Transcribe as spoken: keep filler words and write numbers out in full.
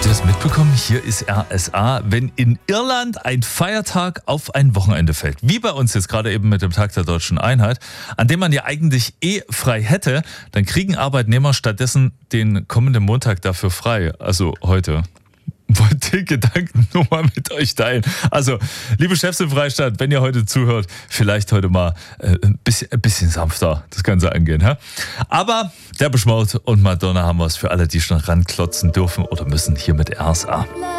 Habt ihr es mitbekommen? Hier ist R S A. Wenn in Irland ein Feiertag auf ein Wochenende fällt, wie bei uns jetzt gerade eben mit dem Tag der Deutschen Einheit, an dem man ja eigentlich eh frei hätte, dann kriegen Arbeitnehmer stattdessen den kommenden Montag dafür frei. Also heute. Wollte den Gedanken nur mal mit euch teilen. Also, liebe Chefs im Freistaat, wenn ihr heute zuhört, vielleicht heute mal äh, ein, bisschen, ein bisschen sanfter das Ganze angehen. Hä? Aber der Beschmaut und Madonna haben wir es für alle, die schon ranklotzen dürfen oder müssen, hier mit R S A.